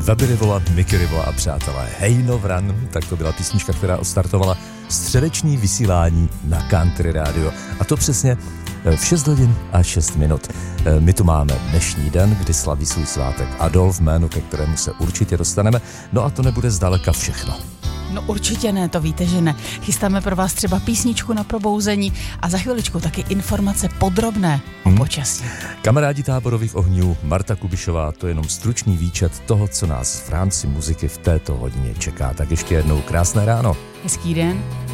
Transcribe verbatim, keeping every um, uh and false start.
Vaby Rivola, Mickey Rivola a přátelé. Hejno Vran, tak to byla písnička, která odstartovala středeční vysílání na Country Radio. A to přesně v šest hodin a šest minut. My tu máme dnešní den, kdy slaví svůj svátek Adolf, jméno, ke kterému se určitě dostaneme. No a to nebude zdaleka všechno. No určitě ne, to víte, že ne. Chystáme pro vás třeba písničku na probouzení a za chviličku taky informace podrobné o hmm. počasí. Kamarádi Táborových ohňů, Marta Kubišová, to je jenom stručný výčet toho, co nás v rámci muziky v této hodině čeká. Tak ještě jednou krásné ráno. Hezký den.